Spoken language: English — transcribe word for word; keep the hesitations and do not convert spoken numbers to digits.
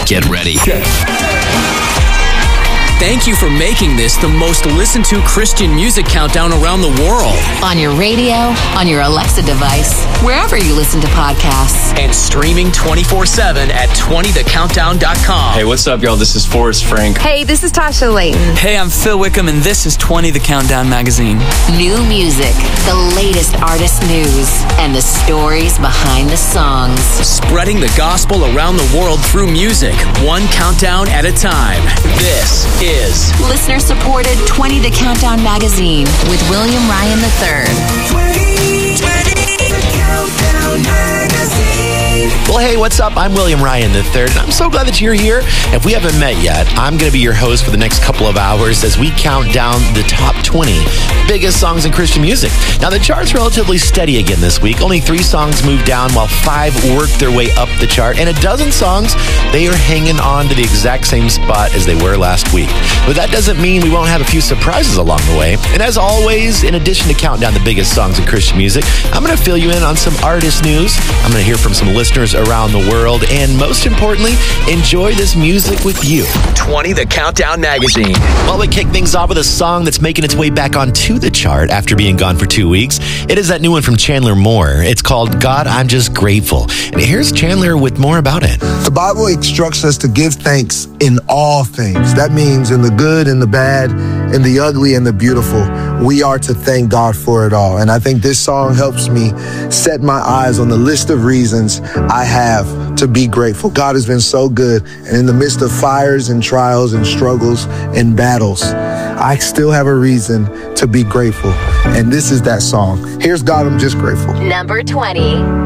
Get ready. Thank you for making this the most listened to Christian music countdown around the world. On your radio, on your Alexa device, wherever you listen to podcasts. And streaming twenty-four seven at twenty the countdown dot com. Hey, what's up, y'all? This is Forrest Frank. Hey, this is Tasha Layton. Hey, I'm Phil Wickham, and this is twenty the Countdown magazine. New music, the latest artist news, and the stories behind the songs. Spreading the gospel around the world through music, one countdown at a time. This is listener-supported twenty the Countdown magazine with William Ryan the third. twenty, twenty the Countdown magazine. Well, hey, what's up? I'm William Ryan the third, and I'm so glad that you're here. If we haven't met yet, I'm going to be your host for the next couple of hours as we count down the top twenty biggest songs in Christian music. Now, the chart's relatively steady again this week. Only three songs moved down while five worked their way up the chart, and a dozen songs, they are hanging on to the exact same spot as they were last week. But that doesn't mean we won't have a few surprises along the way. And as always, in addition to counting down the biggest songs in Christian music, I'm going to fill you in on some artist news. I'm going to hear from some listeners around the world, and most importantly, enjoy this music with you. twenty the Countdown magazine. Well, we kick things off with a song that's making its way back onto the chart after being gone for two weeks. It is that new one from Chandler Moore. It's called God, I'm Just Grateful. And here's Chandler with more about it. The Bible instructs us to give thanks in all things. That means in the good and the bad, in the ugly and the beautiful. We are to thank God for it all. And I think this song helps me set my eyes on the list of reasons I have to be grateful. God has been so good. And in the midst of fires and trials and struggles and battles, I still have a reason to be grateful. And this is that song. Here's God, I'm Just Grateful. Number twenty.